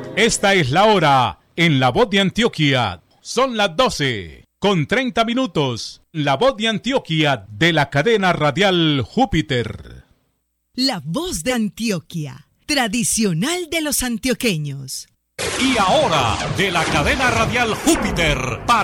Esta es la hora en La Voz de Antioquia. Son las 12:30. La Voz de Antioquia de la cadena radial Júpiter. La Voz de Antioquia, tradicional de los antioqueños. Y ahora, de la cadena radial Júpiter,